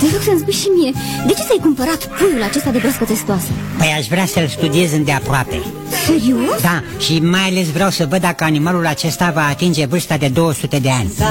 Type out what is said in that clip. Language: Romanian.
Te rog să-mi spui și mie, de ce ți-ai cumpărat puiul acesta de broască testoasă? Păi aș vrea să-l studiez îndeaproape. Serios? Da, și mai ales vreau să văd dacă animalul acesta va atinge vârsta de 200 de ani.